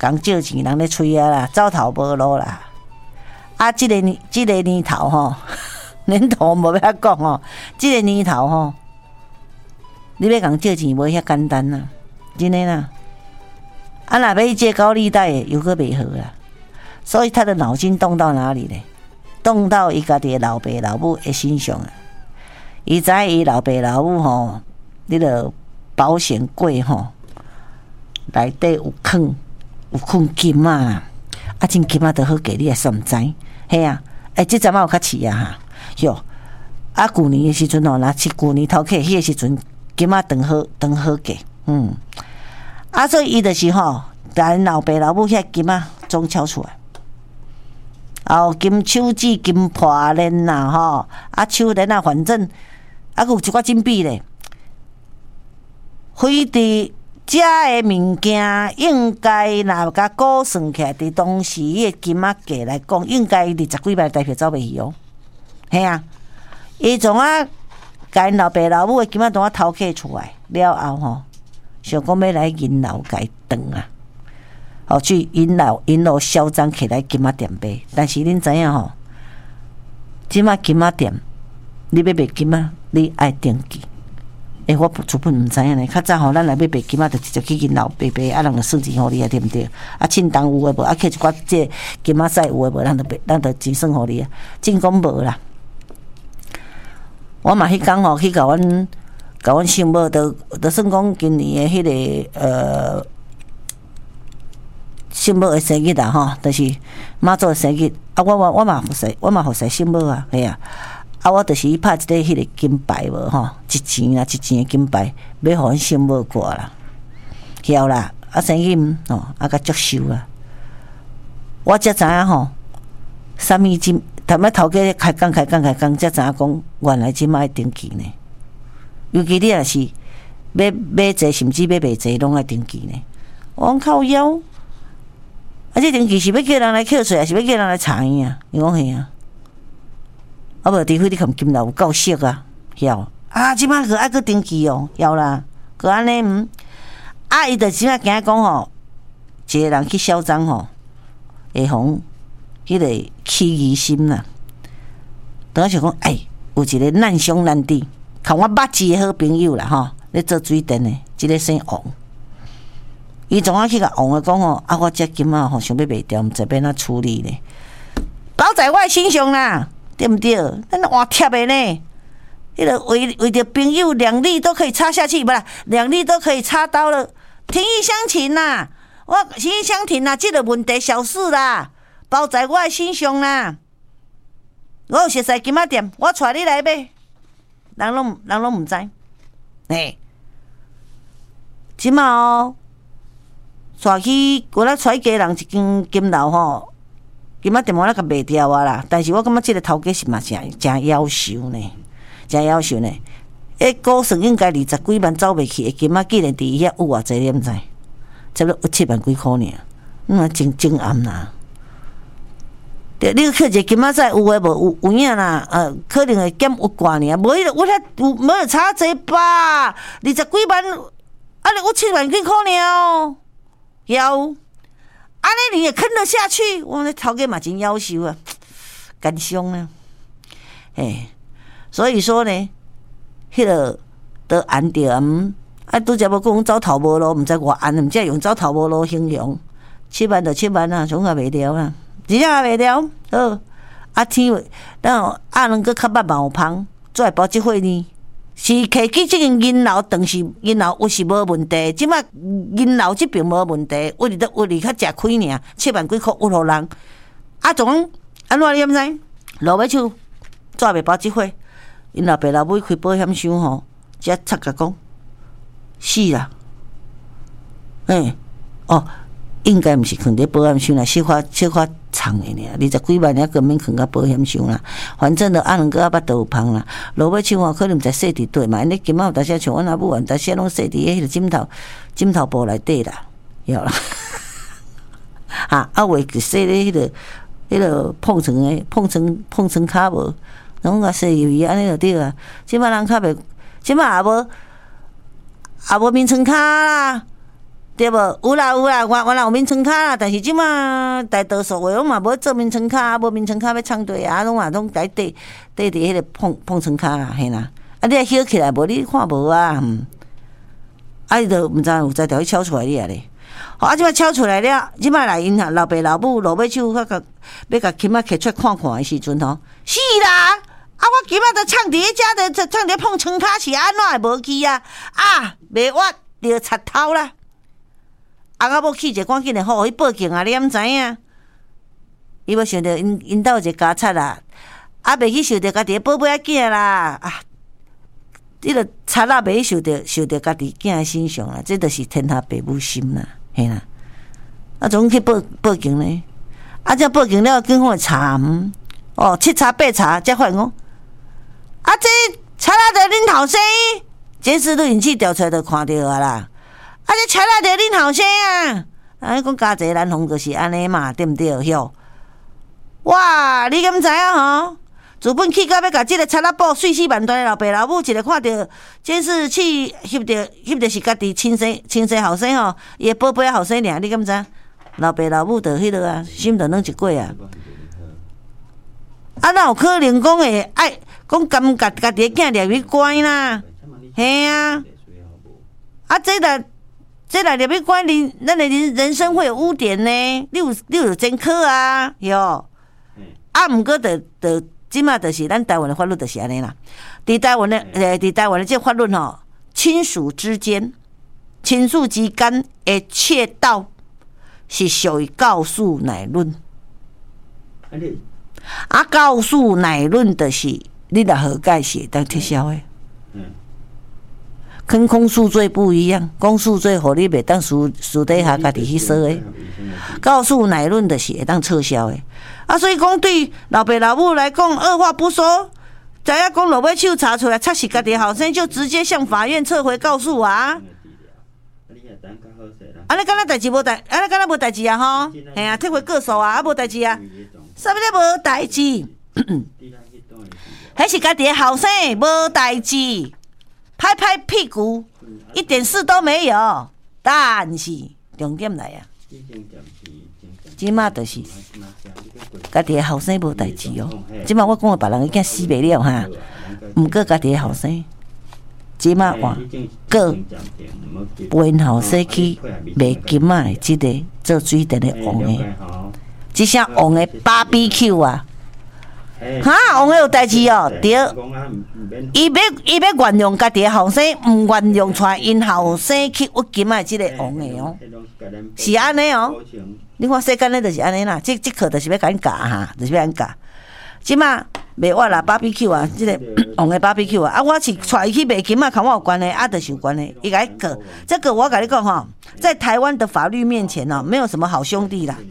讲借钱，人咧催啊啦，走投无路啦。啊，即个年头吼，年头无要讲吼，即个年头吼，你要讲借钱无遐简单啦，真诶啦。啊，若要借高利贷又搁袂好啦，所以他的脑筋动到哪里咧？动到伊家己老爸老母的身上啊！伊知伊老爸老母吼，你个保险柜吼，内底有藏金啊！啊，真金啊，都好价，你也算毋知，嘿啊！即阵仔有较市啊哈，哟！啊，旧年的时阵吼，若是旧年头客迄个时阵，金啊长好价，啊，所以伊就是吼，甲因老爸老母遐金啊，总敲出来。后金手指金破链啦吼，啊手链啊，反正啊有一寡金币咧。非伫遮的物件，应该若甲估算起来，伫当时伊的金仔价来讲，应该20几万台票走袂去哦。嘿啊，伊从啊，甲因老爸老母的金仔当啊偷客出来了后吼，想讲要来银楼甲伊断啊。哦，去引路嚣张起来金仔店卖，但是恁知影吼，即马金仔店，你要卖金仔，你爱登记。我主本毋知影咧，较早吼，咱来要卖金仔，就直接去引路卖，啊，人就算钱互你啊，对毋对？啊，凊当有诶无，啊，摕一寡这金仔赛有诶无，咱就钱算互你啊。真讲无啦，我嘛迄工吼去甲阮媳妇，就算讲今年诶迄个媳妇的生日啦吼，就是妈祖的生日啊，我嘛互婿媳妇啊，嘿啊，啊我就是拍一个迄个金牌无吼，一钱的金牌，要互阮媳妇挂啦，晓啦，啊生日哦，啊甲接收啦，我才知影吼，啥物金，头家开讲，才知影讲，原来即摆登记呢，尤其你若是要买者，甚至要卖者，拢爱登记呢，我讲靠腰。啊！这登记是要叫人来扣税，还是要叫人来查伊啊？伊讲嘿啊，啊无除非你看金楼有够俗啊，晓啊！即摆个爱去登记哦，晓啦，个安尼啊！伊就即摆惊讲吼，一个人去嚣张吼，会互迄个起疑心啦。当时讲，有一个难兄难弟，看我捌字的好朋友啦吼，咧做水电的，一个姓王。伊总啊去甲王个讲吼，啊我这金仔吼想要卖掉，毋知要哪处理呢？包在我身上啦，对毋对？咱换贴的呢，迄个为着朋友两粒都可以插下去，不啦，两粒都可以插刀了，情义相挺啦，我情义相挺啦，这个问题小事啦，包在我身上啦。我有熟悉金仔店，我带你来买，人拢毋知，即马哦。带去，我来带家人一间金楼吼，金仔店我来甲卖掉啊啦。但是我感觉这个头家是嘛真夭寿呢，真夭寿呢。估算应该20几万走袂去，金仔既然伫遐有偌济，你毋知，差不多7万几箍尔，真暗啦。对，你去一个金仔仔有诶无？有影啦，可能会减有挂尔，无迄个我遐无有差济吧？20几万，啊，你有7万几箍尔。要安尼你也坑得下去？我那头家嘛真夭寿啊，感伤啊！所以说呢，迄个都安着啊，拄则无讲走投无路，毋知偌安，毋知用走投无路形容，7万就7万啊，总也袂了啊，真正也袂了。好，啊天，咱阿能个较捌毛芳，做包即会呢？是摕去即间银楼，当时银楼有是无问题，即摆银楼即边无问题，为哩较食亏尔，7万几箍有互人，啊总安怎你毋知？落尾手做袂包即会，因老爸老母开保险箱吼，才插甲讲死啦，应该毋是囥伫保险箱啦，小可藏的尔，20几万也根本囥到保险箱啦。反正就阿两个巴肚有芳啦，落尾手可能毋知洗伫底嘛，因咧金仔有当时像阮阿母，有当时拢洗伫迄个枕头布内底啦，晓啦。话就洗咧迄个碰床骹无，拢甲洗入去安尼就对啊。即摆人较袂，即摆也无眠床骹啦。 对无？有啦，原来有眠床卡啦，但是即马大多数话拢嘛无做眠床卡，无眠床卡要创对啊，拢伫伫迄个碰床卡啦，嘿啦。啊，你晓起来无？你看无啊？啊，伊就毋知有才调去敲出来了咧。好，啊，即摆敲出来了，即摆来因老爸老母落尾手，要甲琴仔摕出看看的时阵吼，是啦。啊，我今仔都唱伫遮，就唱伫碰床卡是安怎会无去啊？啊，袂挖着插头啦！翁仔某去者赶紧的，互伊报警啊！你毋知影？伊要想着因兜一个家贼啦，啊，袂去受着家己的宝贝仔囝啦啊！你个贼仔袂去受着家己囝的身上啦，这就是天下父母心啦，嘿啦！啊，总去报警呢？啊，这报警了，警方会查哦，七查八查，才发现讲。啊，这贼仔着恁后生，监视录影器调出来就看到啊啦。啊，这贼仔着恁后生啊！啊，讲家姐咱红就是安尼嘛，对毋对？哟，哇，你敢知影吼？资本去到要甲即个贼仔报碎尸万段的老爸老母，一个看到监视器翕着是家己亲生后生吼，伊的宝贝后生尔，你敢知？老爸老母着迄落啊，心着软一过啊。啊，哪有可能讲会爱？讲甘家己的囝掠去关啦，嘿啊！啊，这来掠去关，咱的人生会有污点呢。你有前科啊，哟！啊，毋过即马就是咱台湾的法律就是安尼啦。伫台湾的这法律吼，亲属之间的窃盗是属于告诉乃论。啊，告诉乃论就是你若和解是当撤销的。跟公诉罪不一样，公诉罪互你袂当私底下家己去说的，告诉乃论就是会当撤销的。啊，所以讲对老爸老母来讲，二话不说，知影讲落尾手查出来，测是家己后生，就直接向法院撤回告诉啊。安尼敢若代志无代，安尼敢若无代志啊吼，嘿啊，撤回告诉啊，啊无代志啊，啥物咧无代志？迄是家己的后生，无代志，拍拍屁股，一点事都没有。但是重点来啊，即马就是家己的后生无代志哦。即马我讲的别人的囝死袂了哈，毋过家己的后生，即马话个陪后生去卖金仔的即个做水电的王的，即声王的 BBQ 啊！哈，王个有代志哦，对，伊要原谅家己的后生，毋原谅带因后生去挖金仔即个王的哦，是安尼哦。你看世间咧就是安尼啦，即课就是要甲因教哈，就是要安教。即马卖我啦 BBQ 啊，即个王的 BBQ 啊，我是带伊去卖金仔，跟我有关系，啊，就是有关系。伊甲伊告，这个我甲你讲吼，在台湾的法律面前哦，没有什么好兄弟啦。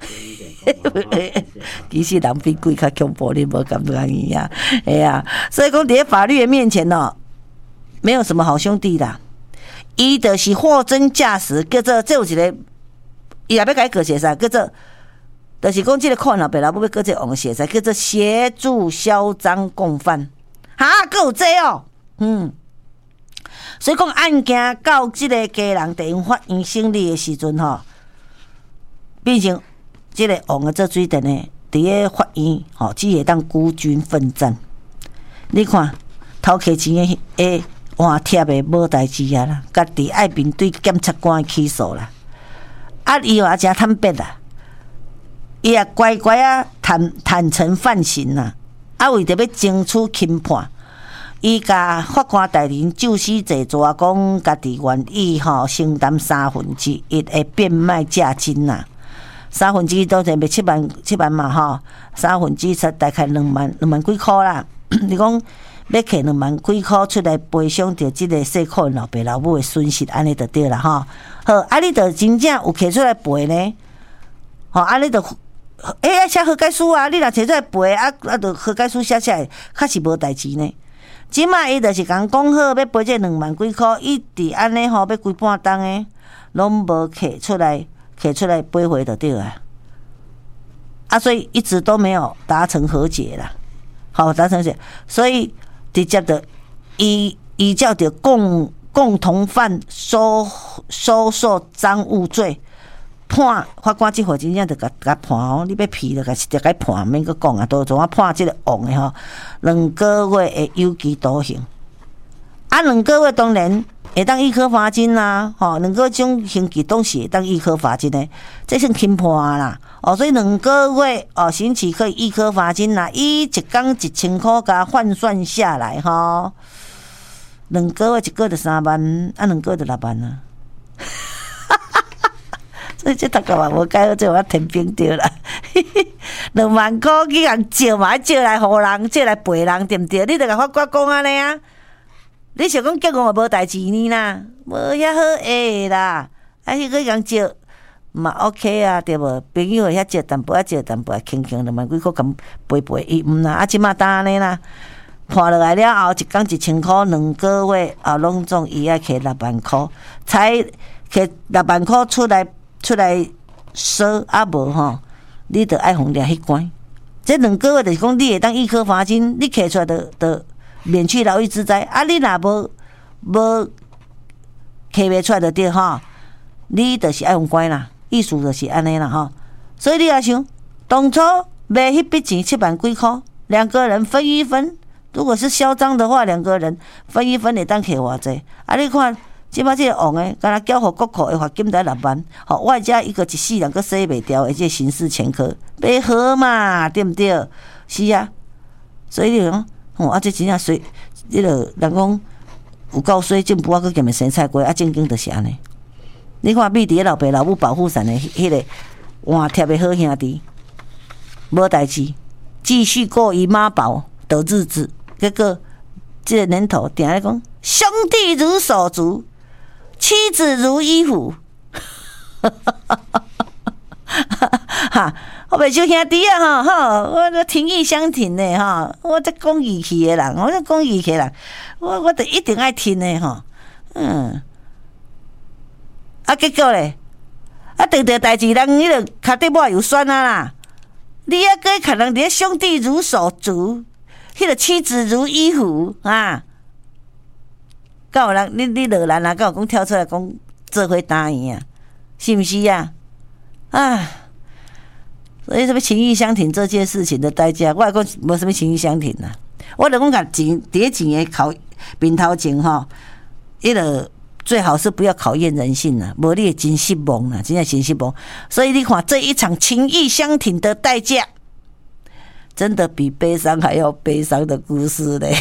其实人比鬼较恐怖，你无感觉伊啊？哎呀，所以讲伫法律的面前哦，没有什么好兄弟啦。伊就是货真价实，叫做这有一个，伊也要改个写啥？叫做，就是讲这个款老爸老母要个这王写啥？叫做协助销赃共犯。哈，佫有这哦，所以讲案件到这个家人地方法院审理的时阵吼，变成。即个王个做水电的，伫个法院吼，只会当孤军奋战。你看，偷摕钱的换贴的无代志啊啦，家己爱面对检察官的起诉啦。啊，伊也真坦白啦，伊也乖乖啊坦诚犯行啦。啊，为着要争取轻判，伊甲法官大人就司坐坐讲，家己愿意吼承担1/3，伊会变卖价金啦。1/3都是卖7万嘛吼，1/3才大概2万几箍啦。你讲要摕2万几箍出来赔偿着即个细苦老爸老母的损失，安尼就对啦吼。好，啊你着真正有摕出来赔呢？吼，啊你着写和解书啊，你若摕出来赔啊，着和解书写起来，确实无代志呢。即摆伊着是共讲好要赔这2万几箍，一直安尼吼要规半冬诶，拢无摕出来赔回就对啊，所以一直都没有达成和解啦。好，达成和解，所以直接的依照着共同犯收受赃物罪，判法官即回真正就甲判吼，你要批就甲直接甲判，免阁讲啊，都怎啊判即个王的吼，2个月的有期徒刑。啊，2个月当然会当1颗罚金啦，吼，2个种刑期都是会当1颗罚金的，这算轻判啦。哦，所以2个月哦，刑期可以1颗罚金啦，一工1000块，甲换算下来吼，2个月1个就3万，啊，2个月就6万啊。所以这大家嘛无解好，这我天兵掉啦。2万块去人借嘛，借来互人，借来赔人，对不对？你著甲法官讲安尼啊。你想讲结婚也无代志呢啦，无遐好诶啦，啊，迄个人借嘛 OK 啊，对无？朋友会遐借淡薄仔借淡薄仔，轻轻2万几块咁赔，伊毋啦，啊，即马当安尼啦，判落来了后，一工1000块，2个月啊，拢总伊爱摕6万块，才摕6万块出来赊，啊无吼，你著爱互掠迄关。这2个月就是讲，你会当1颗罚金，你摕出来就免去劳役之灾。啊，你若无摕袂出来就对吼，你就是爱互关啦，意思就是安尼啦吼。所以你也想，当初卖迄笔钱7万几块，2个人分一分。如果是嚣张的话，2个人分一分会当摕偌济？啊，你看。即摆即个王诶，敢若缴互国库的罚金才6万，吼，外加一个一世人佫洗袂掉的这刑事前科，袂好嘛，对毋对？是啊，所以你讲，吼，啊，这真正水，迄个人讲有够水，政府啊佫兼袂生菜瓜，啊，正经就是安尼。你看，美伫老爸老母保护伞的迄个换贴的好兄弟，无代志，继续过姨妈宝的日子。结果这个年头定咧讲，兄弟如手足。妻子如衣服，哈！我袂少兄弟啊，哈！我这情义相挺的哈，我这讲义气的人，我这讲义气的人，我得一定爱听的哈，啊，结果咧，啊，遇到代志人，迄个脚底抹油酸啊啦，你啊，搁看人伫兄弟如手足，迄个妻子如衣服啊。敢有人你落难啊？敢有讲跳出来讲做伙答应啊？是毋是啊？啊！所以什么情义相挺这件事情的代价，我讲无什么情义相挺啊。我就讲甲钱伫钱的考面头前吼，迄个最好是不要考验人性啊，无你会真失望啦，真正真失望。所以你看这一场情义相挺的代价，真的比悲伤还要悲伤的故事嘞。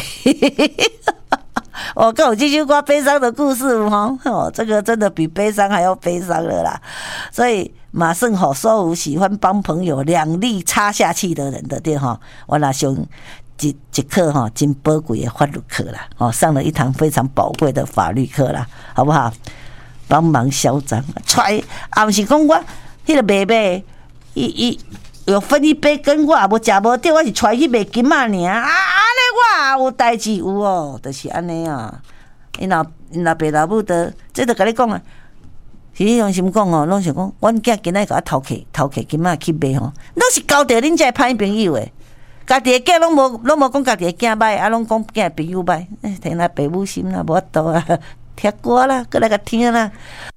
我跟我这首歌悲伤的故事哈，哦，这个真的比悲伤还要悲伤了啦。所以马胜好所有喜欢帮朋友两肋插下去的人的对哈，我那上一课哈，真宝贵的法律课啦，哦，上了一堂非常宝贵的法律课啦，好不好？帮忙嚣张，揣啊，不是讲我迄个妹妹，伊有分一杯羹，我也无食无着，我是揣去卖金仔尔啊。我有代志有哦，就是安尼啊。因老爸老母的，这就甲你讲啊。是你用心讲哦，拢想讲，阮囝今仔甲我偷客金仔去卖吼，拢是交着恁遮歹朋友诶。家己诶囝拢无讲家己诶囝歹，啊，拢讲囝朋友歹。听咱爸母心啦，无法度啊，听歌啦，过来甲听啦。